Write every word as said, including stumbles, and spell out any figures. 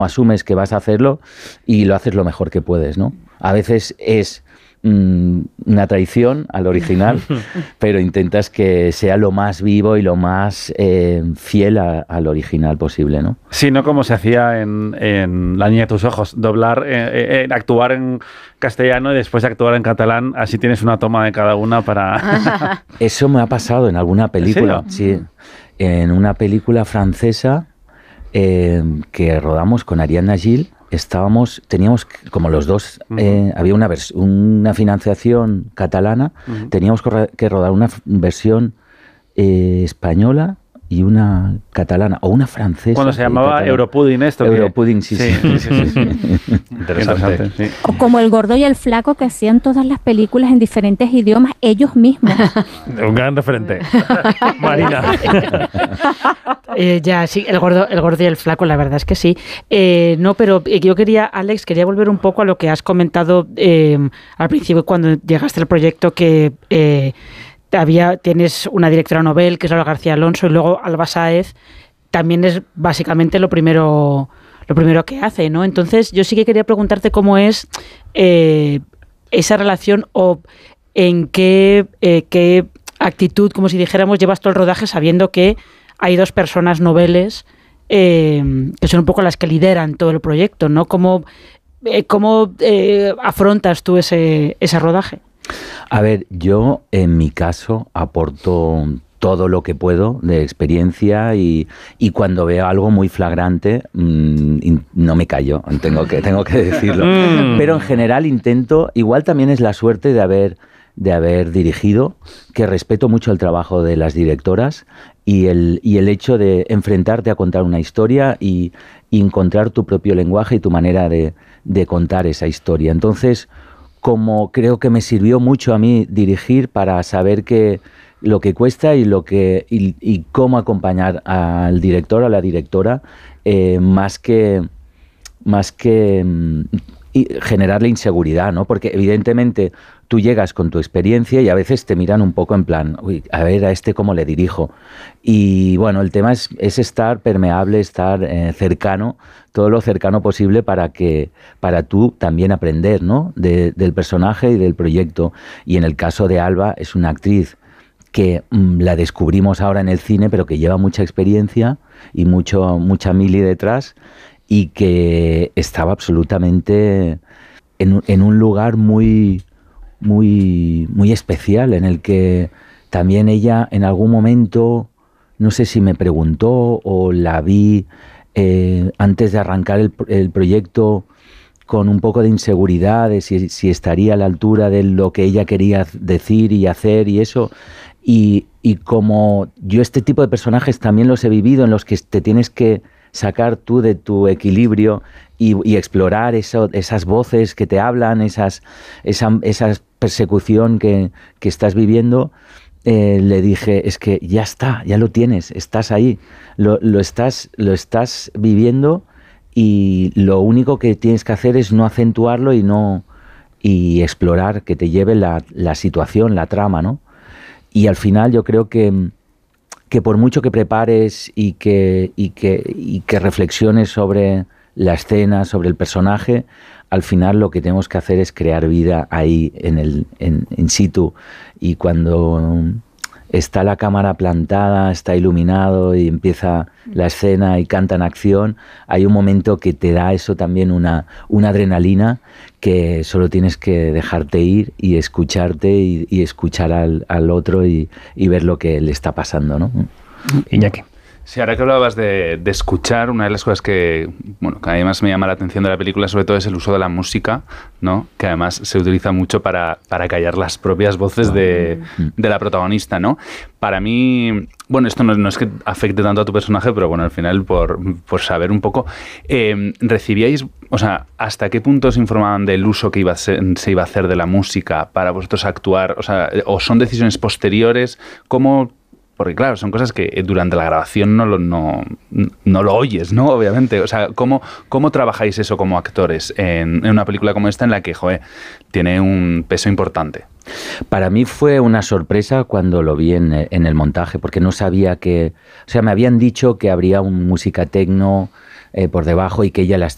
asumes que vas a hacerlo y lo haces lo mejor que puedes, ¿no? A veces es mmm, una traición al original, pero intentas que sea lo más vivo y lo más eh, fiel a, al original posible, ¿no? Sí, no como se hacía en, en La niña de tus ojos, doblar, eh, eh, actuar en castellano y después actuar en catalán, así tienes una toma de cada una para... Eso me ha pasado en alguna película, ¿En serio? sí, en una película francesa eh, que rodamos con Ariadna Gil. Estábamos, teníamos como los dos, uh-huh. eh, había una, vers- una financiación catalana, uh-huh. teníamos que rodar una versión eh, española y una catalana, o una francesa. Cuando se llamaba Europudding esto. Europudding, sí, sí. sí, sí, sí. Interesante. Sí. O como El gordo y el flaco, que hacían todas las películas en diferentes idiomas ellos mismos. Un gran referente. Marina. eh, ya, sí, el gordo, el gordo y el flaco, la verdad es que sí. Eh, no, pero yo quería, Alex, quería volver un poco a lo que has comentado eh, al principio cuando llegaste al proyecto, que... Eh, Había, tienes una directora novel, que es Laura García Alonso, y luego Alba Sáez también es básicamente lo primero, lo primero que hace, ¿no? Entonces, yo sí que quería preguntarte cómo es eh, esa relación o en qué, eh, qué actitud, como si dijéramos, llevas todo el rodaje sabiendo que hay dos personas noveles eh, que son un poco las que lideran todo el proyecto, ¿no? ¿Cómo, eh, cómo eh, afrontas tú ese, ese rodaje? A ver, yo en mi caso aporto todo lo que puedo de experiencia y, y cuando veo algo muy flagrante mmm, no me callo, tengo que, tengo que decirlo. Pero en general intento, igual también es la suerte de haber, de haber dirigido, que respeto mucho el trabajo de las directoras y el, y el hecho de enfrentarte a contar una historia y, y encontrar tu propio lenguaje y tu manera de, de contar esa historia. Entonces, como creo que me sirvió mucho a mí dirigir para saber que lo que cuesta y lo que y, y cómo acompañar al director o a la directora eh, más que más que mm, y generarle inseguridad, ¿no? Porque evidentemente tú llegas con tu experiencia y a veces te miran un poco en plan, uy, a ver a este cómo le dirijo. Y bueno, el tema es, es estar permeable, estar eh, cercano, todo lo cercano posible para que para tú también aprender, ¿no? De, del personaje y del proyecto. Y en el caso de Alba es una actriz que mmm, la descubrimos ahora en el cine, pero que lleva mucha experiencia y mucho mucha mili detrás y que estaba absolutamente en, en un lugar muy muy muy especial, en el que también ella en algún momento, no sé si me preguntó o la vi eh, antes de arrancar el, el proyecto con un poco de inseguridad de si, si estaría a la altura de lo que ella quería decir y hacer y eso. Y, y como yo este tipo de personajes también los he vivido, en los que te tienes que sacar tú de tu equilibrio y, y explorar eso, esas voces que te hablan, esas, esa, esa persecución que, que estás viviendo, eh, le dije, es que ya está, ya lo tienes, estás ahí, lo, lo, estás, lo estás viviendo y lo único que tienes que hacer es no acentuarlo y no y explorar, que te lleve la, la situación, la trama, ¿no? Y al final yo creo que que por mucho que prepares y que, y que, y que reflexiones sobre la escena, sobre el personaje, al final lo que tenemos que hacer es crear vida ahí en el en, in situ. Y cuando está la cámara plantada, está iluminado y empieza la escena y canta en acción, hay un momento que te da eso también una, una adrenalina que solo tienes que dejarte ir y escucharte y, y escuchar al, al otro y, y ver lo que le está pasando, ¿no? Iñaki. Sí, ahora que hablabas de, de escuchar, una de las cosas que, bueno, que además me llama la atención de la película sobre todo es el uso de la música, ¿no? Que además se utiliza mucho para, para callar las propias voces de, de la protagonista, ¿no? Para mí, bueno, esto no, no es que afecte tanto a tu personaje, pero bueno, al final por, por saber un poco, eh, ¿recibíais, o sea, hasta qué punto os informaban del uso que iba a ser, se iba a hacer de la música para vosotros actuar? O sea, ¿o son decisiones posteriores? ¿Cómo...? Porque claro, son cosas que durante la grabación no lo, no, no lo oyes, ¿no? Obviamente. O sea, ¿cómo, cómo trabajáis eso como actores en, en una película como esta en la que, joder, tiene un peso importante? Para mí fue una sorpresa cuando lo vi en, en el montaje, porque no sabía que... O sea, me habían dicho que habría un música techno eh, por debajo y que ella la,